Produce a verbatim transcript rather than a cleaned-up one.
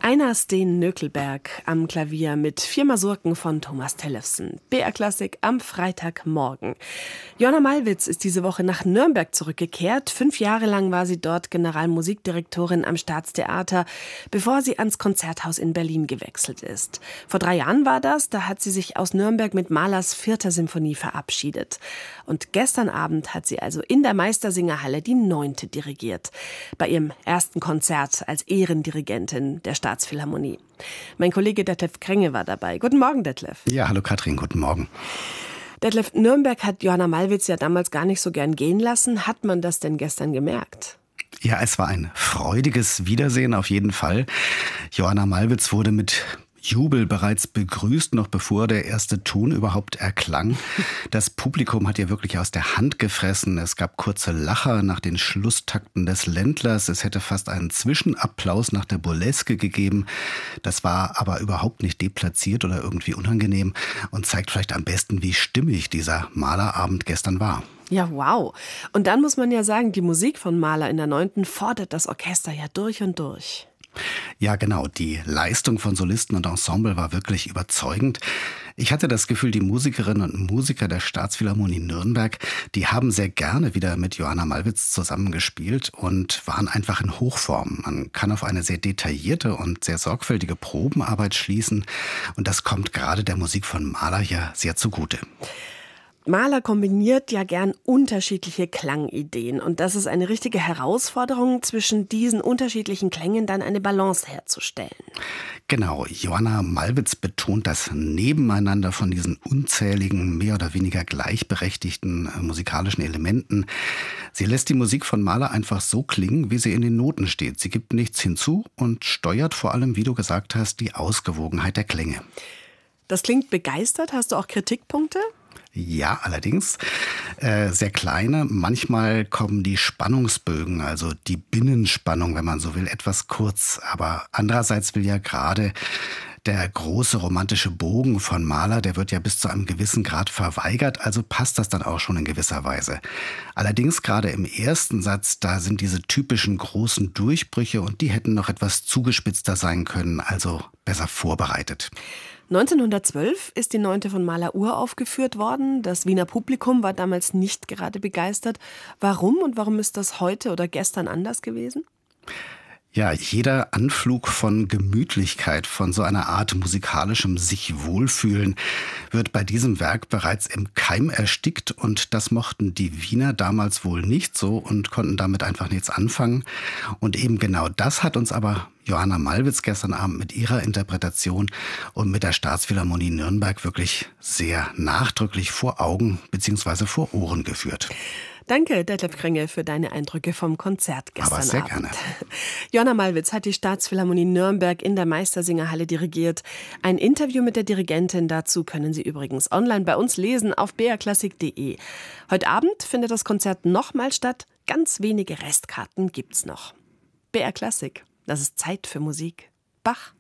Einar Steen Nökelberg am Klavier mit vier Masurken von Thomas Tellefsen. B R Klassik am Freitagmorgen. Joanna Malwitz ist diese Woche nach Nürnberg zurückgekehrt. Fünf Jahre lang war sie dort Generalmusikdirektorin am Staatstheater, bevor sie ans Konzerthaus in Berlin gewechselt ist. Vor drei Jahren war das, da hat sie sich aus Nürnberg mit Mahlers vierter Symphonie verabschiedet. Und gestern Abend hat sie also in der Meistersingerhalle die neunte dirigiert. Bei ihrem ersten Konzert als Ehrendirigentin der Staatsphilharmonie. Mein Kollege Detlef Krenge war dabei. Guten Morgen, Detlef. Ja, hallo Katrin, guten Morgen. Detlef, Nürnberg hat Joanna Malwitz ja damals gar nicht so gern gehen lassen. Hat man das denn gestern gemerkt? Ja, es war ein freudiges Wiedersehen auf jeden Fall. Joanna Malwitz wurde mit Jubel bereits begrüßt, noch bevor der erste Ton überhaupt erklang. Das Publikum hat ihr wirklich aus der Hand gefressen. Es gab kurze Lacher nach den Schlusstakten des Ländlers. Es hätte fast einen Zwischenapplaus nach der Burleske gegeben. Das war aber überhaupt nicht deplatziert oder irgendwie unangenehm und zeigt vielleicht am besten, wie stimmig dieser Mahlerabend gestern war. Ja, wow. Und dann muss man ja sagen, die Musik von Mahler in der neunten fordert das Orchester ja durch und durch. Ja, genau. Die Leistung von Solisten und Ensemble war wirklich überzeugend. Ich hatte das Gefühl, die Musikerinnen und Musiker der Staatsphilharmonie Nürnberg, die haben sehr gerne wieder mit Joanna Malwitz zusammengespielt und waren einfach in Hochform. Man kann auf eine sehr detaillierte und sehr sorgfältige Probenarbeit schließen. Und das kommt gerade der Musik von Mahler ja sehr zugute. Mahler kombiniert ja gern unterschiedliche Klangideen und das ist eine richtige Herausforderung, zwischen diesen unterschiedlichen Klängen dann eine Balance herzustellen. Genau, Joanna Malwitz betont das Nebeneinander von diesen unzähligen, mehr oder weniger gleichberechtigten äh, musikalischen Elementen. Sie lässt die Musik von Mahler einfach so klingen, wie sie in den Noten steht. Sie gibt nichts hinzu und steuert vor allem, wie du gesagt hast, die Ausgewogenheit der Klänge. Das klingt begeistert. Hast du auch Kritikpunkte? Ja, allerdings äh, sehr kleine. Manchmal kommen die Spannungsbögen, also die Binnenspannung, wenn man so will, etwas kurz. Aber andererseits will ja gerade der große romantische Bogen von Mahler, der wird ja bis zu einem gewissen Grad verweigert, also passt das dann auch schon in gewisser Weise. Allerdings gerade im ersten Satz, da sind diese typischen großen Durchbrüche und die hätten noch etwas zugespitzter sein können, also besser vorbereitet. neunzehnhundertzwölf ist die neunte von Mahler uraufgeführt worden. Das Wiener Publikum war damals nicht gerade begeistert. Warum und warum ist das heute oder gestern anders gewesen? Ja, jeder Anflug von Gemütlichkeit, von so einer Art musikalischem sich wohlfühlen, wird bei diesem Werk bereits im Keim erstickt und das mochten die Wiener damals wohl nicht so und konnten damit einfach nichts anfangen. Und eben genau das hat uns aber Joanna Malwitz gestern Abend mit ihrer Interpretation und mit der Staatsphilharmonie Nürnberg wirklich sehr nachdrücklich vor Augen bzw. vor Ohren geführt. Danke, Detlef Krenge, für deine Eindrücke vom Konzert gestern Aber sehr Abend. gerne. Joanna Malwitz hat die Staatsphilharmonie Nürnberg in der Meistersingerhalle dirigiert. Ein Interview mit der Dirigentin dazu können Sie übrigens online bei uns lesen auf b r klassik punkt d e. Heute Abend findet das Konzert nochmal statt. Ganz wenige Restkarten gibt's noch. B R Klassik, das ist Zeit für Musik. Bach.